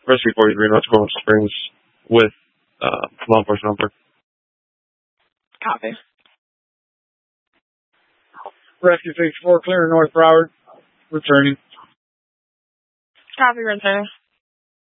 Rescue 43 North Coral Springs with law enforcement number. Copy. Rescue 64 clear North Broward. Returning. Copy, returning.